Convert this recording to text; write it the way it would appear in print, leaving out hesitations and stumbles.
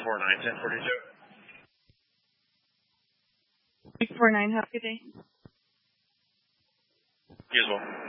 649-1042. 649, have a good day. You as well.